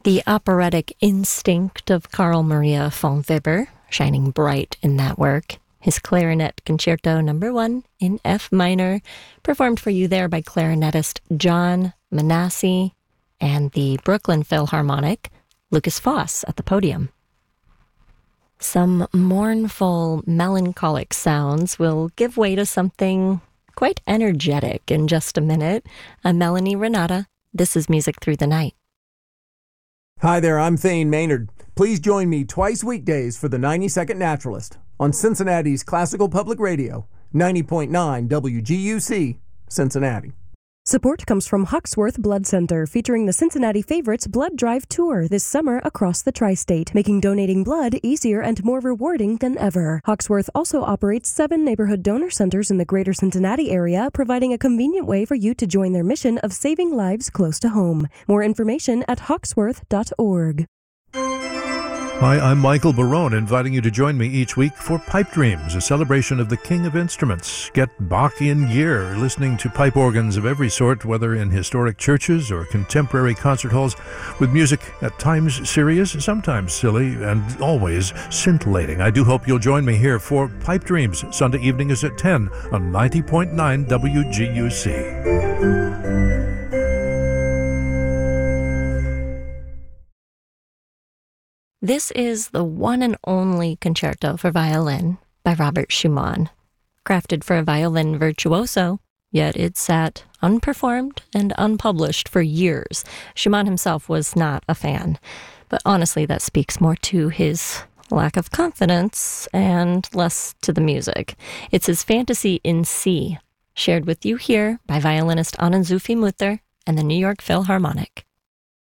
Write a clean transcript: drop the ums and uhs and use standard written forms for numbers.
The operatic instinct of Carl Maria von Weber, shining bright in that work. His Clarinet Concerto No. 1 in F minor, performed for you there by clarinetist John Manassi and the Brooklyn Philharmonic, Lucas Foss at the podium. Some mournful, melancholic sounds will give way to something quite energetic in just a minute. I'm Melanie Renata. This is Music Through the Night. Hi there, I'm Thane Maynard. Please join me twice weekdays for the 90-Second Naturalist on Cincinnati's Classical Public Radio, 90.9 WGUC, Cincinnati. Support comes from Hawksworth Blood Center, featuring the Cincinnati Favorites Blood Drive Tour this summer across the tri-state, making donating blood easier and more rewarding than ever. Hawksworth also operates 7 neighborhood donor centers in the greater Cincinnati area, providing a convenient way for you to join their mission of saving lives close to home. More information at hawksworth.org. Hi, I'm Michael Barone, inviting you to join me each week for Pipe Dreams, a celebration of the King of Instruments. Get Bach in gear, listening to pipe organs of every sort, whether in historic churches or contemporary concert halls, with music at times serious, sometimes silly, and always scintillating. I do hope you'll join me here for Pipe Dreams. Sunday evening is at 10 on 90.9 WGUC. This is the one and only concerto for violin by Robert Schumann. Crafted for a violin virtuoso, yet it sat unperformed and unpublished for years. Schumann himself was not a fan, but honestly that speaks more to his lack of confidence and less to the music. It's his Fantasy in C, shared with you here by violinist Anand Zufimuther and the New York Philharmonic.